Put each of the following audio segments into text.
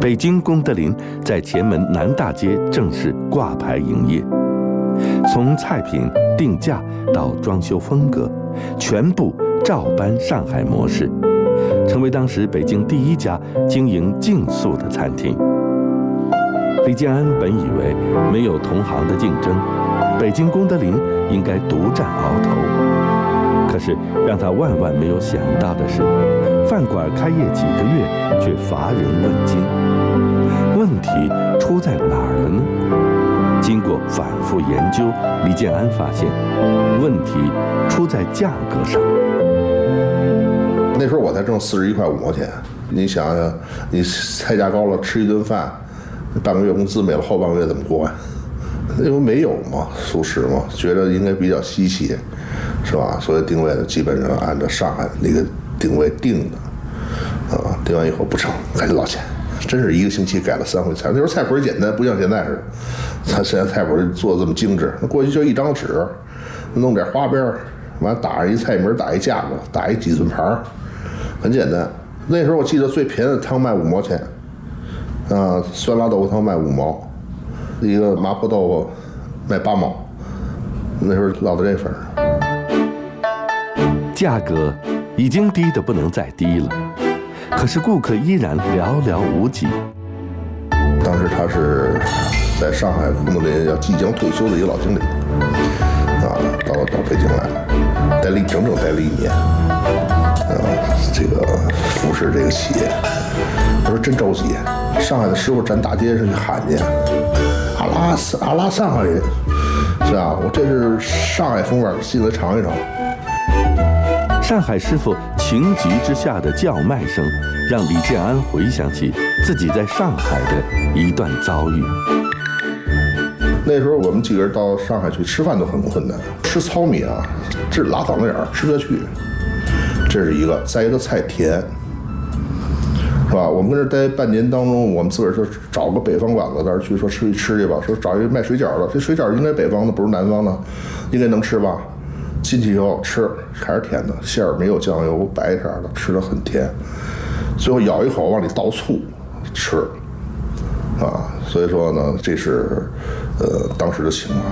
北京功德林在前门南大街正式挂牌营业，从菜品、定价到装修风格，全部照搬上海模式，成为当时北京第一家经营净素的餐厅。李建安本以为没有同行的竞争，北京功德林应该独占鳌头。可是让他万万没有想到的是，饭馆开业几个月却乏人问津。问题出在哪儿了呢？经过反复研究，李建安发现，问题出在价格上。 那时候我才挣41块5毛钱，你想想，你菜价高了，吃一顿饭，半个月工资没了，后半个月怎么过呀？那不没有嘛，素食嘛，觉得应该比较稀奇，是吧？所以定位的基本上按照上海那个定位定的，定完以后不成，赶紧捞钱。真是1个星期改了3回菜，那时候菜谱简单，不像现在似的。他现在菜谱做的这么精致，那过去就一张纸，弄点花边，完打上一菜名，打一价格，打一几寸盘，很简单。那时候我记得最便宜的汤卖5毛钱，酸辣豆腐汤卖5毛，一个麻婆豆腐卖8毛，那时候落到这份儿。 价格已经低得不能再低了。可是顾客依然寥寥无几。 当时他是在上海功德林要即将退休的一个老经理，到北京来，整待了1年，这个服侍这个企业。我说真着急，上海的师傅站大街上去喊去，阿拉上海人，是吧？我这是上海风味，进来尝一尝。 上海师傅情急之下的叫卖声，让李建安回想起自己在上海的一段遭遇。 那时候我们几个人到上海去吃饭都很困难，吃糙米啊，这拉嗓子眼儿，吃不下去。这是一个，再一个菜甜，是吧？我们跟这待半年当中，我们自个儿就找个北方馆子那儿去，说吃去吧，说找一个卖水饺的，这水饺应该北方的，不是南方的，应该能吃吧？进去以后吃还是甜的，馅儿没有酱油，白色的，吃得很甜。最后咬一口往里倒醋吃，所以说呢，这是当时的情况。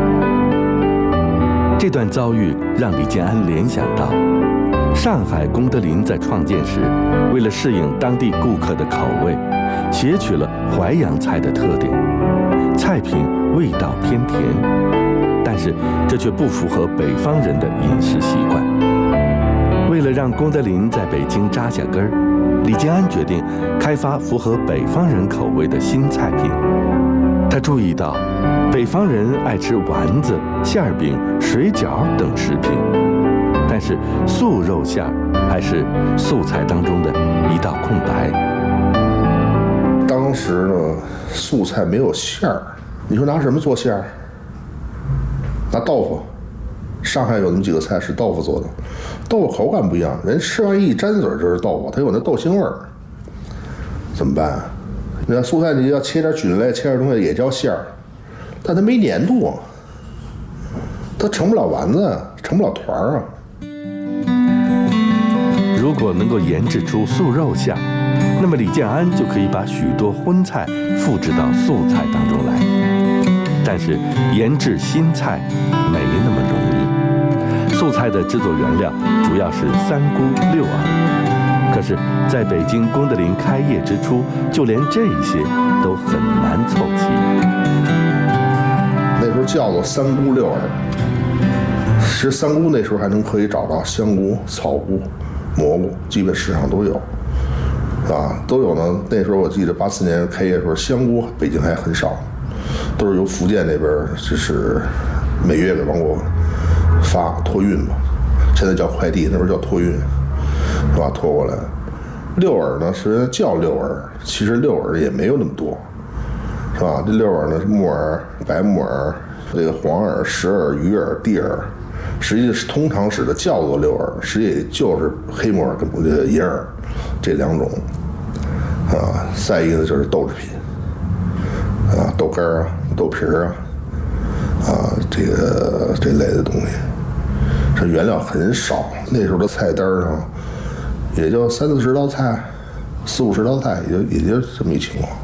这段遭遇让李建安联想到，上海功德林在创建时，为了适应当地顾客的口味，截取了淮扬菜的特点，菜品味道偏甜。但是这却不符合北方人的饮食习惯。为了让功德林在北京扎下根儿，李建安决定开发符合北方人口味的新菜品。他注意到，北方人爱吃丸子、馅饼、水饺等食品，但是素肉馅还是素菜当中的一道空白。 当时呢，素菜没有馅儿，你说拿什么做馅儿？拿豆腐，上海有那么几个菜是豆腐做的，豆腐口感不一样，人吃完一沾嘴就是豆腐，它有那豆腥味儿，怎么办？你看素菜你要切点菌类，切点东西也叫馅儿，但它没粘度，它成不了丸子，成不了团儿啊。 如果能够研制出素肉馅，那么李建安就可以把许多荤菜复制到素菜当中来。但是研制新菜没那么容易。素菜的制作原料主要是3菇6耳，可是在北京功德林开业之初，就连这些都很难凑齐。 那时候叫做3菇6耳，其实3菇那时候还可以找到香菇、草菇、蘑菇，基本市场都有，都有呢。那时候我记得84年开业的时候，香菇北京还很少。都是由福建那边就是每月给往我发托运吧，现在叫快递，那时候叫托运，是吧？拖过来。6耳呢，是叫6耳，其实6耳也没有那么多，是吧？这6耳呢是木耳、白木耳、这个黄耳、石耳、鱼耳、地耳，实际是通常使的叫做6耳，实际也就是黑木耳跟这个银耳这2种，再一个呢就是豆制品。豆干啊，豆皮啊，这类的东西，这原料很少。那时候的菜单上也就30-40道菜， 40-50道菜，也就这么一情况。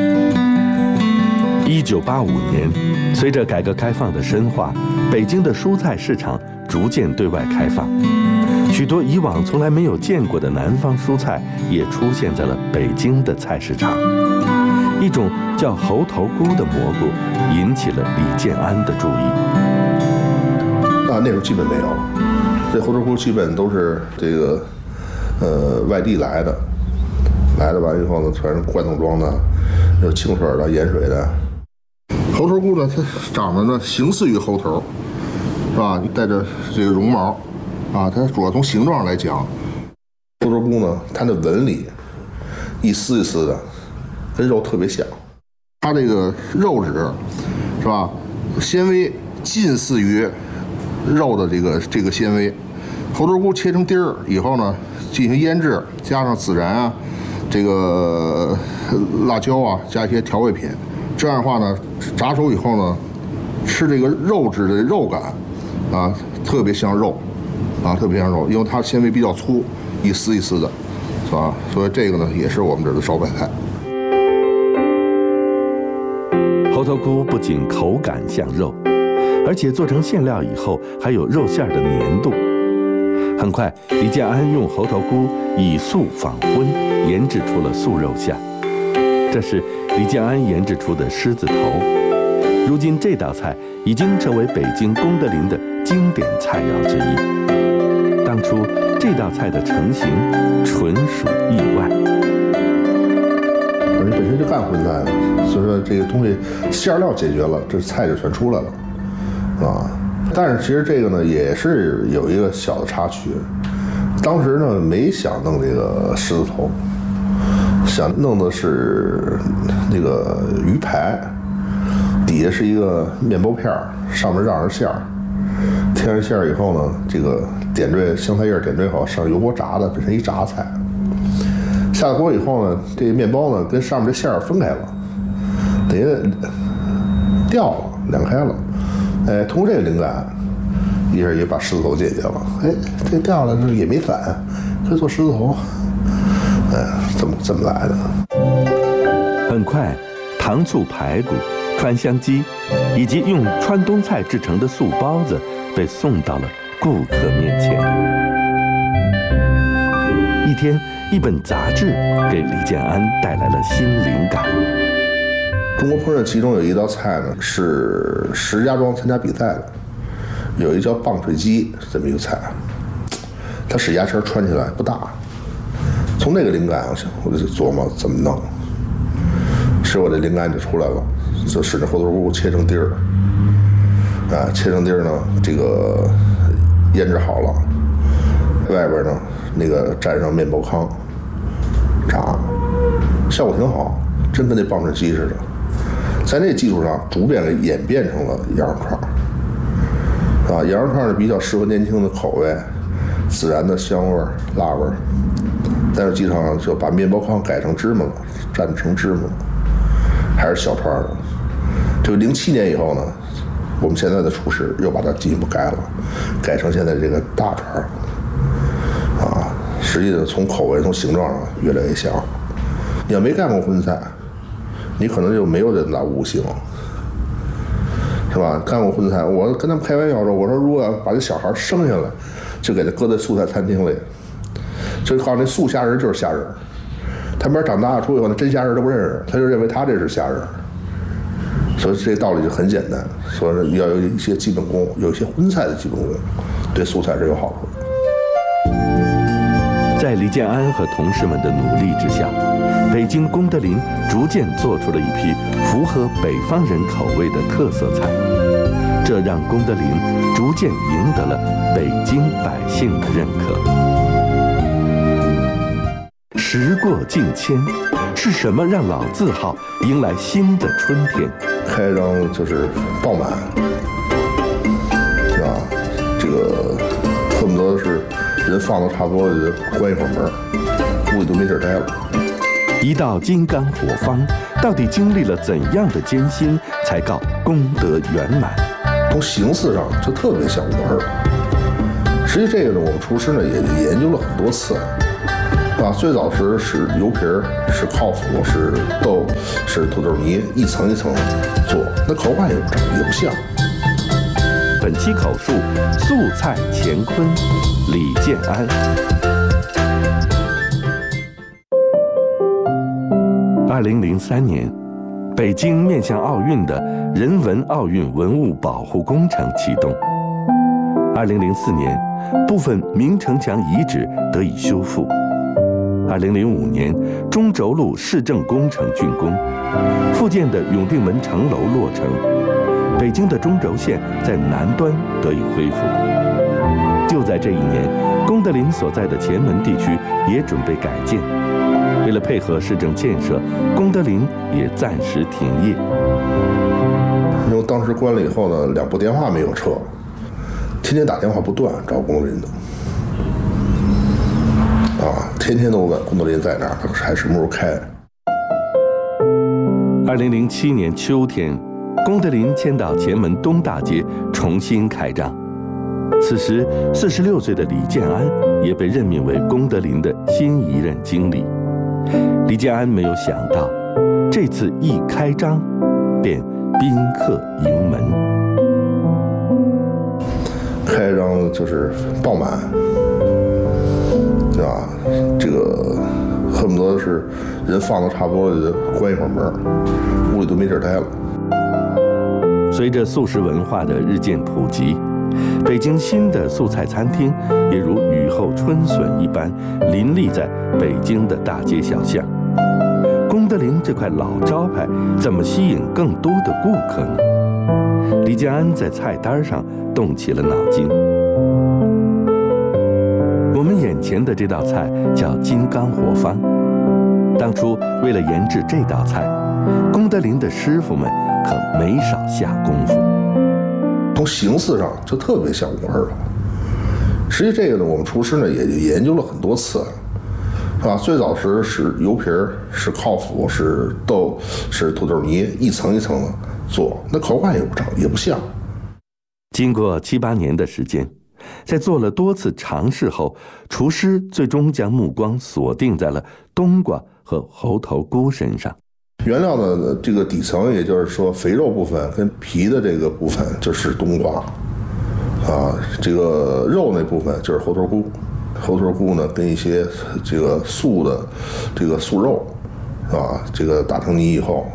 1985年，随着改革开放的深化，北京的蔬菜市场逐渐对外开放，许多以往从来没有见过的南方蔬菜也出现在了北京的菜市场。一种叫猴头菇的蘑菇引起了李建安的注意。 那时候基本没有，这猴头菇基本都是这个外地来的完以后呢，全是罐头装的，有清水的、盐水的。猴头菇呢，它长得呢形似于猴头，是吧？带着这个绒毛，啊，它主要从形状来讲，猴头菇呢，它的纹理一丝一丝的，跟肉特别像。它这个肉质是吧，纤维近似于肉的这个纤维。猴头菇切成丁儿以后呢，进行腌制，加上孜然啊，这个辣椒啊，加一些调味品。这样的话呢，炸熟以后呢，吃这个肉质的肉感，啊，特别像肉，啊，特别像肉，因为它纤维比较粗，一丝一丝的，是吧？所以这个呢，也是我们这儿的招牌菜。 猴头菇不仅口感像肉，而且做成馅料以后还有肉馅的粘度。很快，李建安用猴头菇以素仿荤，研制出了素肉馅。这是李建安研制出的狮子头。如今这道菜已经成为北京功德林的经典菜肴之一。当初这道菜的成型纯属意外。 我本身就干荤菜的，所以说这个东西馅料解决了，这菜就全出来了，啊。但是其实这个呢也是有一个小的插曲，当时呢没想弄这个狮子头，想弄的是那个鱼排，底下是一个面包片，上面让上馅儿，贴上馅儿以后呢，这个点缀香菜叶点缀好，上油锅炸的，变成一炸菜。下了锅以后呢，这个面包呢跟上面这馅儿分开了，等于掉了，两开了。哎，通过这个灵感，一下也把狮子头解决了。哎，这掉了这也没反，可以做狮子头。哎，怎么来的？ 很快，糖醋排骨、川香鸡，以及用川东菜制成的素包子被送到了顾客面前。一天，一本杂志给李建安带来了新灵感。 中国烹饪其中有一道菜呢，是石家庄参加比赛的，有一叫棒槌鸡这么一个菜，它使牙签穿起来不大。从那个灵感我就琢磨怎么弄，是我的灵感就出来了，就使这猴头菇切成丁儿，啊，切成丁儿呢，这个腌制好了，外边呢那个蘸上面包糠炸，效果挺好，真跟那棒槌鸡似的。在那基础上，逐渐的演变成了羊肉串，啊，羊肉串呢比较适合年轻的口味，孜然的香味、辣味，但是基础上就把面包糠改成芝麻了，蘸成芝麻了，还是小串的。这个07年以后呢，我们现在的厨师又把它进一步改了，改成现在这个大串，啊，实际上从口味、从形状上越来越像。你要没干过荤菜，你可能就没有这么大悟性，是吧？干过荤菜，我跟他们开玩笑说，我说如果要把这小孩生下来，就给他搁在素菜餐厅里，就告诉那素虾仁就是虾仁，他们长大出以后，那真虾仁都不认识，他就认为他这是虾仁。所以这道理就很简单，说要有一些基本功，有一些荤菜的基本功，对素菜是有好处的。 在李建安和同事们的努力之下，北京功德林逐渐做出了一批符合北方人口味的特色菜，这让功德林逐渐赢得了北京百姓的认可。时过境迁，是什么让老字号迎来新的春天？ 开张就是爆满，是吧？这个恨不得是人放的差不多了，就关一会儿门，估计都没地儿待了。 一道金刚火方，到底经历了怎样的艰辛，才告功德圆满？ 从形似上就特别像鹅儿。实际这个呢，我们厨师呢也研究了很多次，啊， 吧？最早时是油皮儿，是靠麸，是豆，是土豆泥，一层一层做，那口感也不像。 本期口述：素菜乾坤，李建安。2003年，北京面向奥运的人文奥运文物保护工程启动。2004年，部分明城墙遗址得以修复。2005年，中轴路市政工程竣工，复建的永定门城楼落成，北京的中轴线在南端得以恢复。就在这一年，功德林所在的前门地区也准备改建。为了配合市政建设，功德林也暂时停业。 因为当时关了以后呢，2部电话没有撤，天天打电话不断找功德林的，天天都问功德林在哪儿，还什么时候开。 2007年秋天，功德林迁到前门东大街重新开张。此时46岁的李建安也被任命为功德林的新一任经理。李建安没有想到，这次一开张，便宾客盈门。 开张就是爆满，对吧？这个恨不得是人放的差不多了，就关一会儿门，屋里都没地儿待了。 随着素食文化的日渐普及，北京新的素菜餐厅也如雨后春笋一般林立在北京的大街小巷。功德林这块老招牌怎么吸引更多的顾客呢？李建安在菜单上动起了脑筋。我们眼前的这道菜叫金刚火方。当初为了研制这道菜，功德林的师傅们可没少下功夫。 从形似上就特别像五花肉。实际这个呢，我们厨师呢也研究了很多次，是吧？最早时是油皮儿，是靠麸，是豆，是土豆泥，一层一层的做，那口感也不像。 经过7、8年的时间，在做了多次尝试后，厨师最终将目光锁定在了冬瓜和猴头菇身上。 原料的这个底层，也就是说肥肉部分跟皮的这个部分就是冬瓜，这个肉那部分就是猴头菇。猴头菇呢跟一些这个素的这个素肉，这个打成泥以后，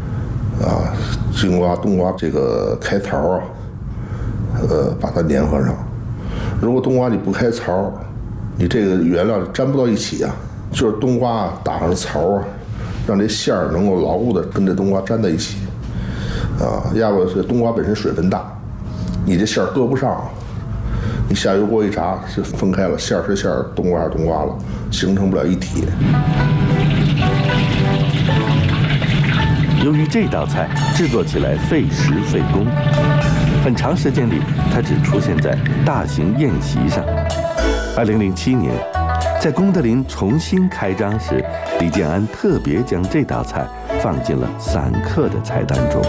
冬瓜这个开槽把它粘合上。如果冬瓜你不开槽，你这个原料粘不到一起啊。就是冬瓜打上槽让这馅儿能够牢固的跟这冬瓜粘在一起，要不这冬瓜本身水分大，你这馅儿搁不上，你下油锅一炸就分开了，馅儿是馅儿，冬瓜是冬瓜了，形成不了一体。 由于这道菜制作起来费时费工，很长时间里它只出现在大型宴席上。2007年，在功德林重新开张时，李建安特别将这道菜放进了散客的菜单中。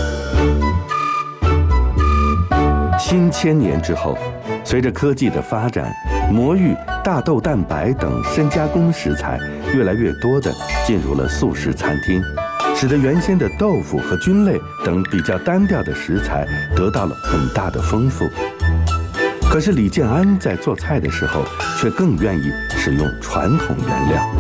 新千年之后，随着科技的发展，魔芋、大豆蛋白等深加工食材越来越多地进入了素食餐厅，使得原先的豆腐和菌类等比较单调的食材得到了很大的丰富。可是李建安在做菜的时候，却更愿意使用传统原料。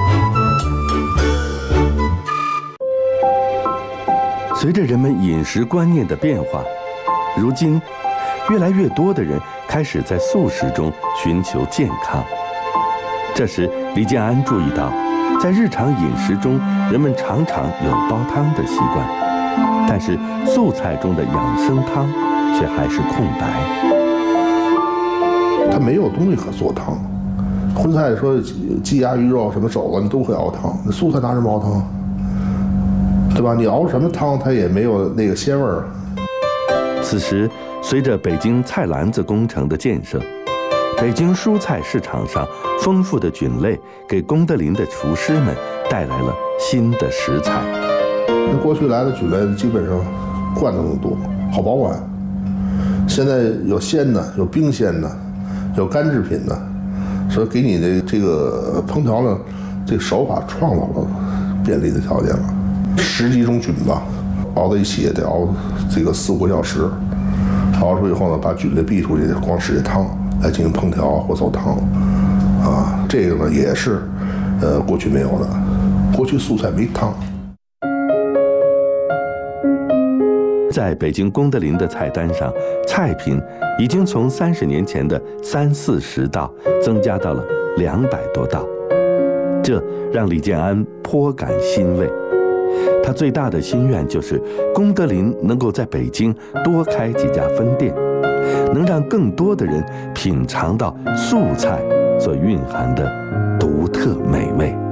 随着人们饮食观念的变化，如今越来越多的人开始在素食中寻求健康。这时，李建安注意到，在日常饮食中，人们常常有煲汤的习惯，但是素菜中的养生汤却还是空白。 它没有东西可做汤。荤菜说鸡鸭鱼肉什么肘子你都会熬汤，那素菜拿什么熬汤？对吧？你熬什么汤，它也没有那个鲜味儿。 此时，随着北京菜篮子工程的建设，北京蔬菜市场上丰富的菌类给功德林的厨师们带来了新的食材。 那过去来的菌类基本上罐头更多，好保管。现在有鲜的，有冰鲜的，有干制品的， 所以给你的这个烹调呢，这个手法创造了便利的条件了。10几种菌吧，熬在一起也得熬这个4、5个小时，熬出以后呢，把菌类逼出去，光使这汤来进行烹调或走汤，啊，这个呢也是过去没有的，过去素菜没汤。 在北京功德林的菜单上，菜品已经从30年前的30、40道增加到了200多道，这让李建安颇感欣慰。他最大的心愿就是功德林能够在北京多开几家分店，能让更多的人品尝到素菜所蕴含的独特美味。